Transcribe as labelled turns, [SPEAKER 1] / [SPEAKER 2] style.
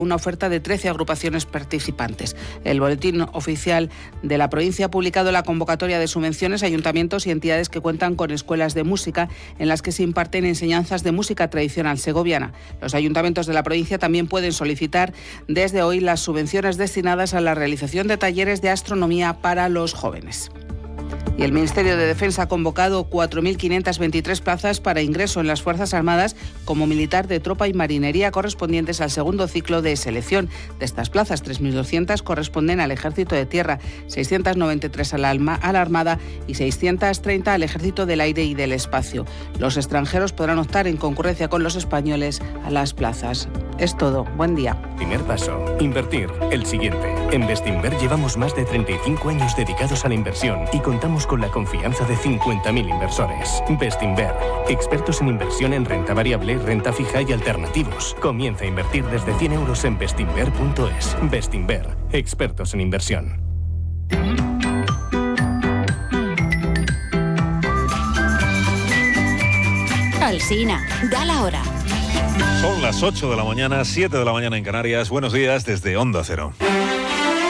[SPEAKER 1] una oferta de 13 agrupaciones participantes. El Boletín Oficial de la provincia ha publicado la convocatoria de subvenciones a ayuntamientos y entidades que cuentan con escuelas de música en las que se imparten enseñanzas de música tradicional segoviana. Los ayuntamientos de la provincia también pueden solicitar desde hoy las subvenciones destinadas a la realización de talleres de astronomía para los jóvenes. Y el Ministerio de Defensa ha convocado 4.523 plazas para ingreso en las Fuerzas Armadas como militar de tropa y marinería correspondientes al segundo ciclo de selección. De estas plazas, 3.200 corresponden al Ejército de Tierra, 693 a la Armada y 630 al Ejército del Aire y del Espacio. Los extranjeros podrán optar en concurrencia con los españoles a las plazas. Es todo. Buen día.
[SPEAKER 2] Primer paso, invertir. El siguiente. En Bestinver llevamos más de 35 años dedicados a la inversión y contamos con la confianza de 50.000 inversores. Bestinver, expertos en inversión en renta variable, renta fija y alternativos. Comienza a invertir desde 100 euros en bestinver.es. Bestinver, expertos en inversión.
[SPEAKER 3] Alsina, da la hora.
[SPEAKER 4] Son las 8 de la mañana, 7 de la mañana en Canarias. Buenos días desde Onda Cero.